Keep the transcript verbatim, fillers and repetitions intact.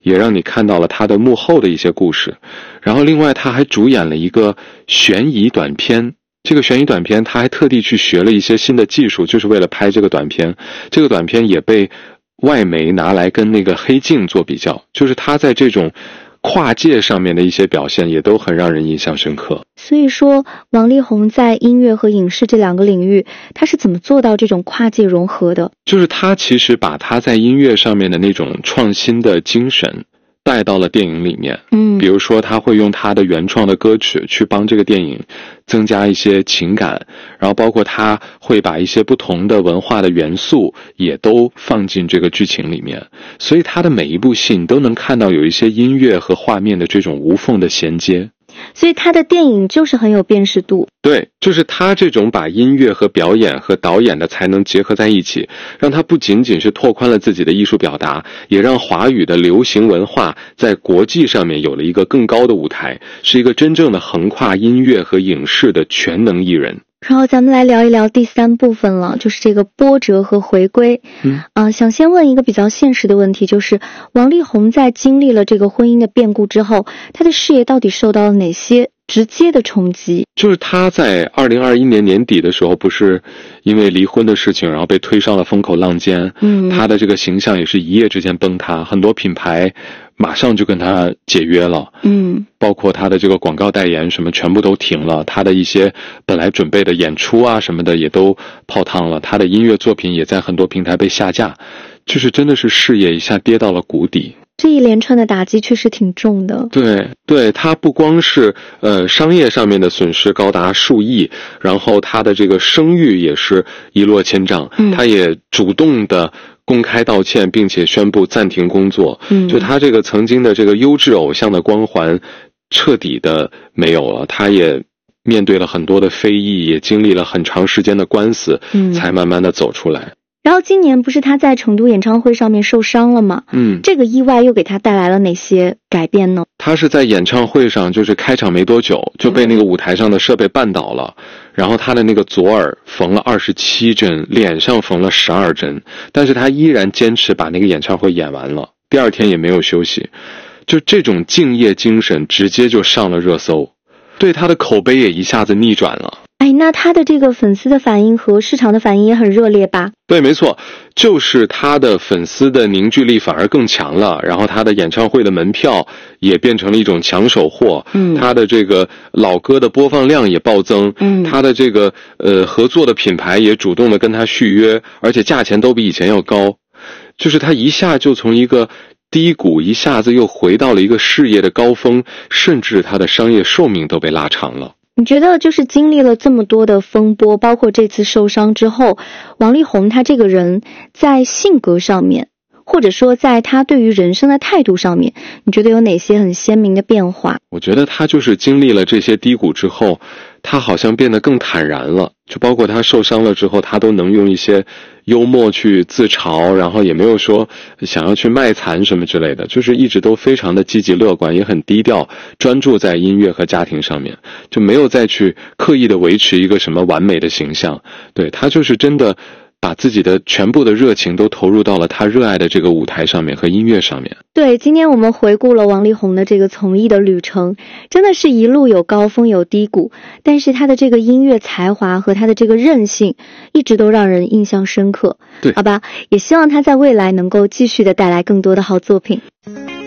也让你看到了他的幕后的一些故事。然后另外他还主演了一个悬疑短片，这个悬疑短片他还特地去学了一些新的技术，就是为了拍这个短片。这个短片也被外媒拿来跟那个黑镜做比较，就是他在这种跨界上面的一些表现也都很让人印象深刻。 所以说王力宏在音乐和影视这两个领域，他是怎么做到这种跨界融合的？ 就是他其实把他在音乐上面的那种创新的精神带到了电影里面。嗯，比如说他会用他的原创的歌曲去帮这个电影增加一些情感，然后包括他会把一些不同的文化的元素也都放进这个剧情里面，所以他的每一部戏你都能看到有一些音乐和画面的这种无缝的衔接。 所以他的电影就是很有辨识度。 对，就是他这种把音乐和表演和导演的才能结合在一起，让他不仅仅是拓宽了自己的艺术表达，也让华语的流行文化在国际上面有了一个更高的舞台，是一个真正的横跨音乐和影视的全能艺人。 然后咱们来聊一聊第三部分了，就是这个波折和回归。嗯，啊、呃，想先问一个比较现实的问题，就是王力宏在经历了这个婚姻的变故之后，他的事业到底受到了哪些直接的冲击？ 就是他在二零二一年年底的时候，不是因为离婚的事情，然后被推上了风口浪尖。嗯，他的这个形象也是一夜之间崩塌，很多品牌马上就跟他解约了。嗯，包括他的这个广告代言什么全部都停了，他的一些本来准备的演出啊什么的也都泡汤了，他的音乐作品也在很多平台被下架，就是真的是事业一下跌到了谷底。 这一连串的打击确实挺重的。 对对，他不光是呃商业上面的损失高达数亿，然后他的这个声誉也是一落千丈。嗯，他也主动的公开道歉，并且宣布暂停工作。嗯，就他这个曾经的这个优质偶像的光环彻底的没有了，他也面对了很多的非议，也经历了很长时间的官司，嗯，才慢慢的走出来。 然后今年不是他在成都演唱会上面受伤了吗？嗯，这个意外又给他带来了哪些改变呢？ 他是在演唱会上就是开场没多久就被那个舞台上的设备绊倒了，嗯，然后他的那个左耳缝了二十七针，脸上缝了十二针，但是他依然坚持把那个演唱会演完了，第二天也没有休息。就这种敬业精神直接就上了热搜，对他的口碑也一下子逆转了。 哎，那他的这个粉丝的反应和市场的反应也很热烈吧？ 对，没错，就是他的粉丝的凝聚力反而更强了，然后他的演唱会的门票也变成了一种抢手货，嗯，他的这个老歌的播放量也暴增，嗯，他的这个呃合作的品牌也主动的跟他续约，而且价钱都比以前要高，就是他一下就从一个低谷一下子又回到了一个事业的高峰，甚至他的商业寿命都被拉长了。 你觉得就是经历了这么多的风波，包括这次受伤之后，王力宏他这个人在性格上面，或者说在他对于人生的态度上面，你觉得有哪些很鲜明的变化？ 我觉得他就是经历了这些低谷之后，他好像变得更坦然了，就包括他受伤了之后，他都能用一些幽默去自嘲，然后也没有说想要去卖惨什么之类的，就是一直都非常的积极乐观，也很低调，专注在音乐和家庭上面，就没有再去刻意的维持一个什么完美的形象。对，他就是真的把自己的全部的热情都投入到了他热爱的这个舞台上面和音乐上面。 对，今天我们回顾了王力宏的这个从艺的旅程，真的是一路有高峰有低谷，但是他的这个音乐才华和他的这个韧性一直都让人印象深刻。 对， 好吧，也希望他在未来能够继续的带来更多的好作品。